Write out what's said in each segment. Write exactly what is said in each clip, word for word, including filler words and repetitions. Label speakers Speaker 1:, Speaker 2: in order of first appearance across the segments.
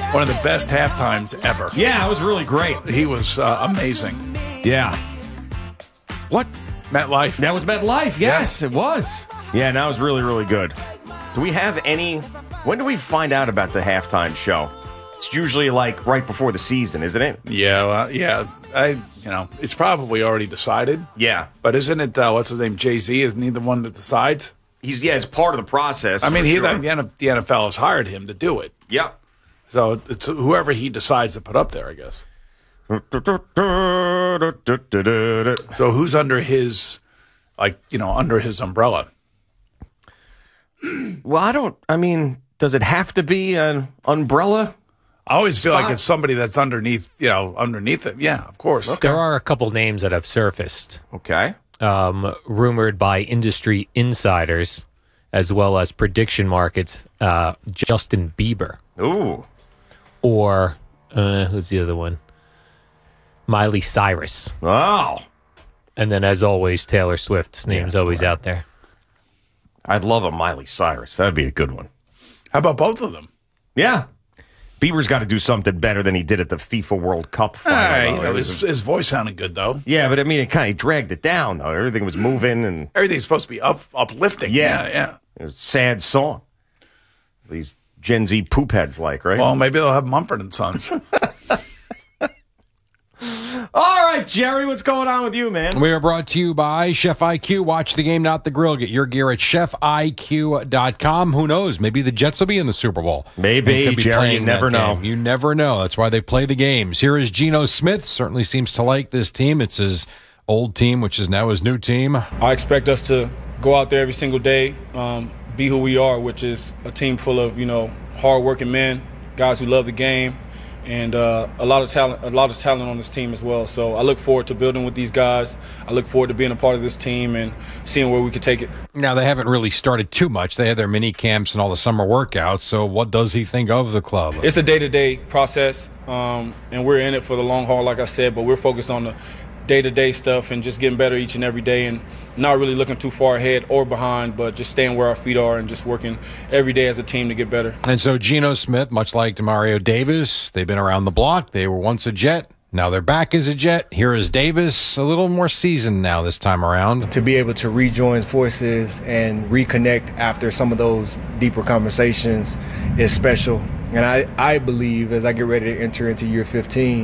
Speaker 1: One of the best halftimes ever.
Speaker 2: Yeah, it was really great.
Speaker 1: He was uh, amazing.
Speaker 2: Yeah. What?
Speaker 1: MetLife.
Speaker 2: That was MetLife. Yes, yeah. It was. Yeah, that was really, really good. Do we have any... When do we find out about the halftime show? It's usually like right before the season, isn't it?
Speaker 1: Yeah, well, yeah. I, you know, it's probably already decided.
Speaker 2: Yeah.
Speaker 1: But isn't it, uh, what's his name, Jay-Z? Isn't he the one that decides?
Speaker 2: He's, yeah, it's part of the process.
Speaker 1: I mean, he,
Speaker 2: sure.
Speaker 1: the, the N F L has hired him to do it.
Speaker 2: Yeah.
Speaker 1: So it's whoever he decides to put up there, I guess. So who's under his, like, you know, under his umbrella?
Speaker 2: Well, I don't, I mean, does it have to be an umbrella?
Speaker 1: I always feel
Speaker 2: spot?
Speaker 1: like it's somebody that's underneath, you know, underneath it. Yeah, of course.
Speaker 3: Okay. There are a couple names that have surfaced.
Speaker 2: Okay.
Speaker 3: Um, rumored by industry insiders as well as prediction markets, uh, Justin Bieber.
Speaker 2: Ooh.
Speaker 3: Or, uh, who's the other one? Miley Cyrus.
Speaker 2: Oh.
Speaker 3: And then, as always, Taylor Swift's name's yeah, always right. out there.
Speaker 2: I'd love a Miley Cyrus. That'd be a good one.
Speaker 1: How about both of them?
Speaker 2: Yeah. Bieber's got to do something better than he did at the FIFA World Cup final.
Speaker 1: Hey, you know, his, his voice sounded good, though.
Speaker 2: Yeah, but I mean, it kind of dragged it down, though. Everything was moving. and
Speaker 1: Everything's supposed to be up, uplifting.
Speaker 2: Yeah,
Speaker 1: yeah. yeah.
Speaker 2: It was a sad song. These Gen Z poop heads like, right?
Speaker 1: Well, maybe they'll have Mumford and Sons.
Speaker 2: All right, Jerry, what's going on with you, man?
Speaker 4: We are brought to you by Chef I Q. Watch the game, not the grill. Get your gear at chef I Q dot com. Who knows? Maybe the Jets will be in the Super Bowl.
Speaker 2: Maybe, Jerry, you never know.
Speaker 4: Game. You never know. That's why they play the games. Here is Geno Smith. Certainly seems to like this team. It's his old team, which is now his new team.
Speaker 5: I expect us to go out there every single day, um, be who we are, which is a team full of, you know, hard-working men, guys who love the game, and uh, a lot of talent, a lot of talent on this team as well. So I look forward to building with these guys. I look forward to being a part of this team and seeing where we could take it.
Speaker 4: Now, they haven't really started too much. They had their mini camps and all the summer workouts. So what does he think of the club?
Speaker 5: It's a day-to-day process, um, and we're in it for the long haul, like I said, but we're focused on the day-to-day stuff and just getting better each and every day and not really looking too far ahead or behind, but just staying where our feet are and just working every day as a team to get better.
Speaker 4: And so Geno Smith, much like Demario Davis, they've been around the block. They were once a Jet. Now they're back as a Jet. Here is Davis, a little more seasoned now this time around.
Speaker 6: To be able to rejoin forces and reconnect after some of those deeper conversations is special. And I, I believe as I get ready to enter into year fifteen,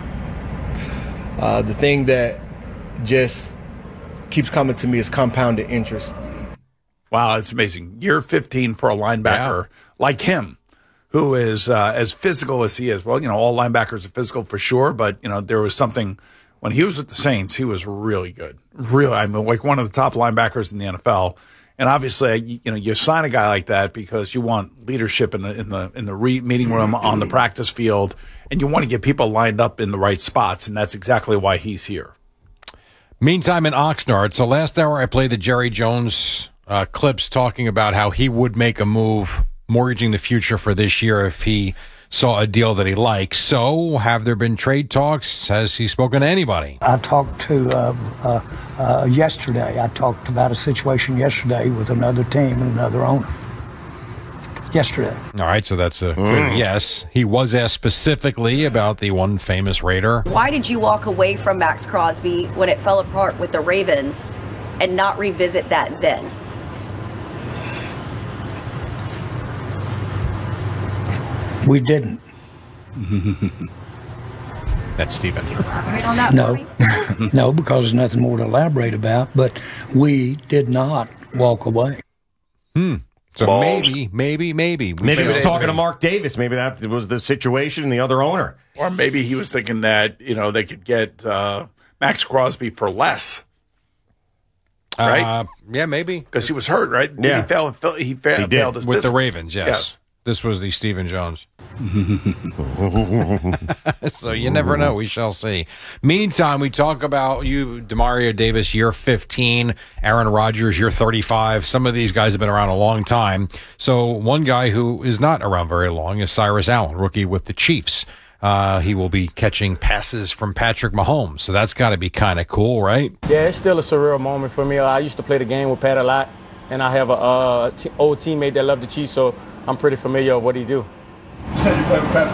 Speaker 6: uh, the thing that just keeps coming to me is compounded interest.
Speaker 1: Wow, it's amazing. Year fifteen for a linebacker yeah. like him, who is uh, as physical as he is. Well, you know, all linebackers are physical for sure, but, you know, there was something when he was with the Saints, he was really good. Really, I mean, like one of the top linebackers in the N F L. And obviously, you know, you sign a guy like that because you want leadership in the in the in the re- meeting room, on the practice field, and you want to get people lined up in the right spots, and that's exactly why he's here.
Speaker 4: Meantime, in Oxnard, so last hour I played the Jerry Jones uh, clips talking about how he would make a move, mortgaging the future for this year if he saw a deal that he likes. So, have there been trade talks? Has he spoken to anybody?
Speaker 7: I talked to, uh, uh, uh, yesterday, I talked about a situation yesterday with another team and another owner. Yesterday.
Speaker 4: All right, so that's a mm. yes. He was asked specifically about the one famous Raider.
Speaker 8: Why did you walk away from Max Crosby when it fell apart with the Ravens and not revisit that then?
Speaker 7: We didn't.
Speaker 4: That's Stephen.
Speaker 7: No, no, because there's nothing more to elaborate about. But we did not walk away.
Speaker 4: Hmm. So Balls. maybe, maybe, maybe.
Speaker 2: Maybe he was talking to Mark Davis. Maybe that was the situation in the other owner.
Speaker 1: Or maybe he was thinking that, you know, they could get uh, Max Crosby for less. Right?
Speaker 4: Uh, yeah, maybe.
Speaker 1: Because he was hurt, right?
Speaker 2: Yeah.
Speaker 1: He, failed, he, failed,
Speaker 2: he
Speaker 1: failed his
Speaker 4: With
Speaker 1: business.
Speaker 4: the Ravens, yes.
Speaker 1: yes.
Speaker 4: This was the Stephen Jones. So you never know. We shall see. Meantime, we talk about you, Demario Davis, year fifteen, Aaron Rodgers, year thirty-five. Some of these guys have been around a long time. So one guy who is not around very long is Cyrus Allen, rookie with the Chiefs. Uh, he will be catching passes from Patrick Mahomes. So that's got to be kind of cool, right?
Speaker 5: Yeah, it's still a surreal moment for me. I used to play the game with Pat a lot, and I have an uh, t- old teammate that loved the Chiefs, so I'm pretty familiar with what he do.
Speaker 6: You said you played with Pat